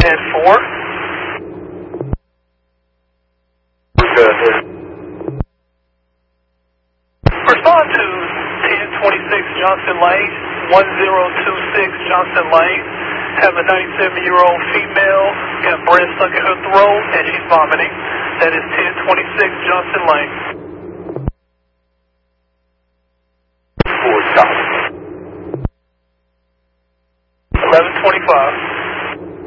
10-4. Good. Respond to 1026 Johnson Lane, 1026 Johnson Lane. Have a 97-year-old female, got breast stuck in her throat, and she's vomiting. That is 1026 Johnson Lane. 4 stop. 1125.